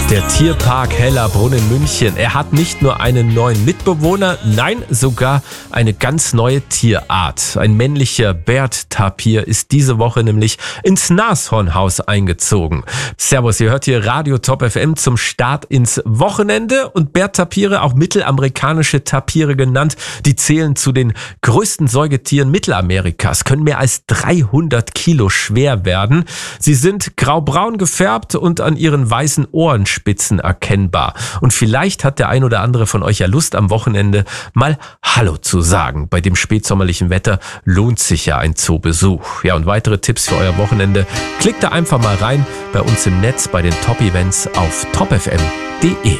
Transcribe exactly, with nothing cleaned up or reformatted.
Der Tierpark Hellerbrunn in München, er hat nicht nur einen neuen Mitbewohner, nein, sogar eine ganz neue Tierart. Ein männlicher Bärttapir ist diese Woche nämlich ins Nashornhaus eingezogen. Servus, ihr hört hier Radio Top F M zum Start ins Wochenende. Und Bärttapire, auch mittelamerikanische Tapire genannt, die zählen zu den größten Säugetieren Mittelamerikas, können mehr als dreihundert Kilo schwer werden. Sie sind graubraun gefärbt und an ihren weißen Ohren Spitzen erkennbar. Und vielleicht hat der ein oder andere von euch ja Lust, am Wochenende mal Hallo zu sagen. Bei dem spätsommerlichen Wetter lohnt sich ja ein Zoobesuch. Ja, und weitere Tipps für euer Wochenende, klickt da einfach mal rein bei uns im Netz bei den Top-Events auf top f m punkt d e.